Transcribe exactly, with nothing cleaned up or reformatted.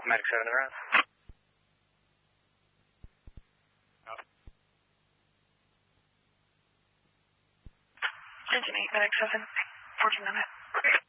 Medic seven in the round. Engine eight, Medic seven, fourteen minutes.